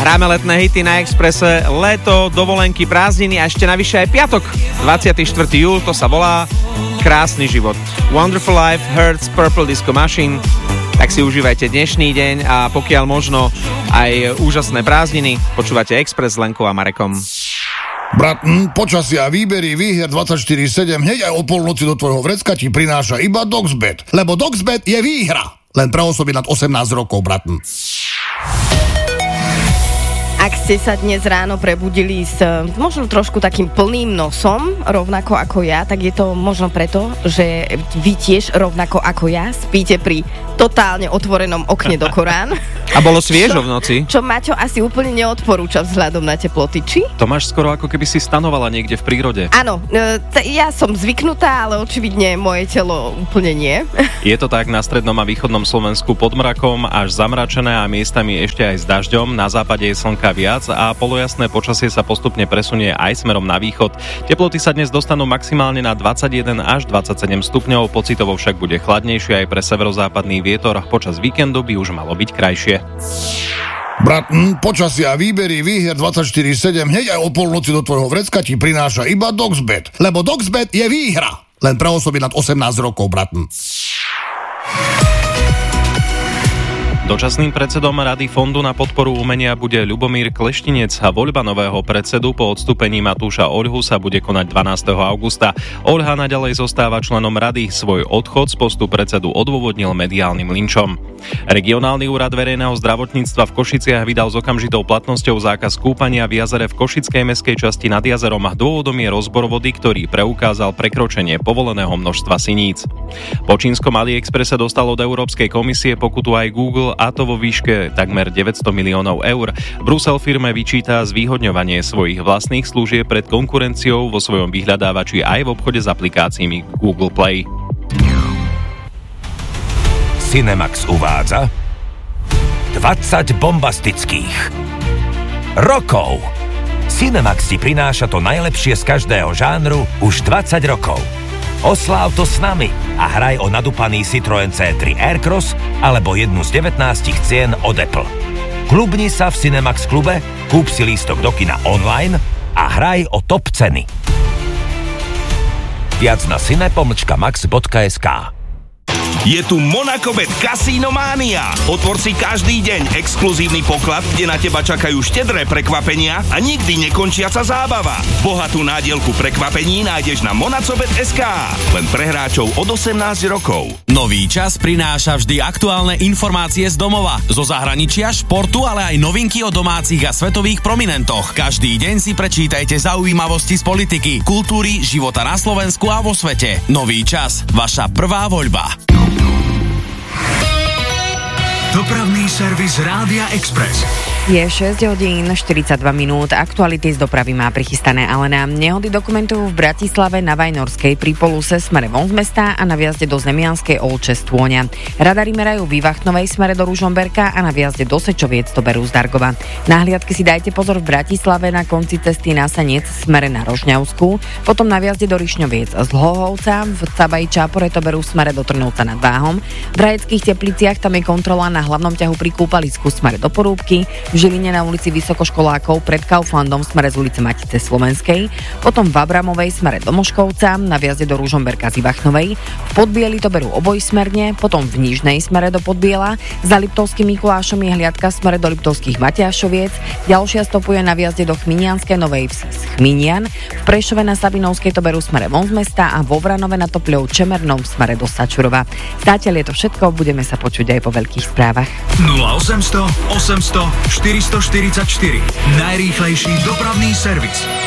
Hráme letné hity na Expresse, leto, dovolenky, prázdniny a ešte navyše aj piatok, 24. júl, to sa volá Krásny život. Wonderful Life, Hertz, Purple Disco Machine. Tak si užívajte dnešný deň a pokiaľ možno aj úžasné prázdniny, počúvate Express s Lenkou a Marekom. Brat, počasia, výbery, výher 24/7, hneď aj o polnoci do tvojho vrecka ti prináša iba Doxbet. Lebo Doxbet je výhra. Len pre osoby nad 18 rokov, brat. Ak ste sa dnes ráno prebudili s možno trošku takým plným nosom, rovnako ako ja, tak je to možno preto, že vy tiež rovnako ako ja spíte pri totálne otvorenom okne do Korán. A bolo sviežo v noci. Čo Maťo asi úplne neodporúča vzhľadom na teploty, či? To máš skoro ako keby si stanovala niekde v prírode. Áno, ja som zvyknutá, ale očividne moje telo úplne nie. Je to tak na strednom a východnom Slovensku pod mrakom, až zamračené a miestami ešte aj s dažďom. Na západe je slnka viac a polojasné počasie sa postupne presunie aj smerom na východ. Teploty sa dnes dostanú maximálne na 21 až 27 stupňov, pocitovo však bude chladnejšie aj pre severozápadný vietor. Počas víkendu by už malo byť krajšie. Brat, počasia, výbery, výher 24/7, hneď aj o polnoci do tvojho vrecka ti prináša iba Doxbet. Lebo Doxbet je výhra. Len pre osoby nad 18 rokov, brat. Dočasným predsedom Rady Fondu na podporu umenia bude Ľubomír Kleštinec a voľba nového predsedu po odstúpení Matúša Oľhu sa bude konať 12. augusta. Oľha naďalej zostáva členom rady. Svoj odchod z postu predsedu odôvodnil mediálnym linčom. Regionálny úrad verejného zdravotníctva v Košiciach vydal s okamžitou platnosťou zákaz kúpania v jazere v košickej mestskej časti nad jazerom. Dôvodom je rozbor vody, ktorý preukázal prekročenie povoleného množstva siníc. Po čínskom AliExpresse dostal od Európskej komisie pokutu aj Google, a to vo výške takmer 900 miliónov eur. Brusel firme vyčíta zvýhodňovanie svojich vlastných služieb pred konkurenciou vo svojom vyhľadávači aj v obchode s aplikáciami Google Play. Cinemax uvádza 20 bombastických rokov. Cinemax ti prináša to najlepšie z každého žánru už 20 rokov. Osláv to s nami a hraj o nadúpaný Citroën C3 Aircross alebo jednu z 19 cien od Apple. Klubni sa v Cinemax klube, kúp si lístok do kina online a hraj o top ceny. Viac na cine-max.sk. Je tu Monacobet Casino Mania. Otvor si každý deň exkluzívny poklad, kde na teba čakajú štedré prekvapenia a nikdy nekončiaca zábava. Bohatú nádielku prekvapení nájdeš na monacobet.sk. Len pre hráčov od 18 rokov. Nový čas prináša vždy aktuálne informácie z domova, zo zahraničia, športu, ale aj novinky o domácich a svetových prominentoch. Každý deň si prečítajte zaujímavosti z politiky, kultúry, života na Slovensku a vo svete. Nový čas, vaša prvá voľba. Dopravný servis Rádia Express. Je 6 hodín 42 minút. Aktuality z dopravy má prichystané Alena. Nehody dokumentujú v Bratislave na Vajnorskej pri poluse smere von z mesta a na viazde do Zemianskej Olče Stôňa. Radary merajú v Váchnovej smere do Ružomberka a na viazde do Sečoviec to berú z Dargova. Na hliadky si dajte pozor v Bratislave na konci cesty na Saniec smere na Rožňavskú, potom na viazde do Rišňoviec z Hlohovca, v Cabaji Čápore to berú smere do Trnovca nad Váhom. V Rajeckých Tepliciach tam je kontrola na hlavnom ťahu pri kúpalisku smere do Porúbky. V Žiline na ulici Vysokoškolákov pred Kauflandom smere z ulice Matice Slovenskej, potom v Abramovej smere do Moškovca, na viazde do Ružomberka z Ivachnovej, v Podbieli to berú obojsmerne, potom v Nižnej smere do Podbiela, za Liptovským Mikulášom je hliadka smere do Liptovských Matiášoviec, ďalšia stopuje na viazde do Chminianskej Novej Vsi z Chminian, v Prešove na Sabinovskej to berú smere von z mesta a vo Vranove na Topľov Čemernom smere do Sačurova. Zatiaľ je to všetko, budeme sa počuť aj po veľkých správach. 0800 800 444. Najrýchlejší dopravný servis.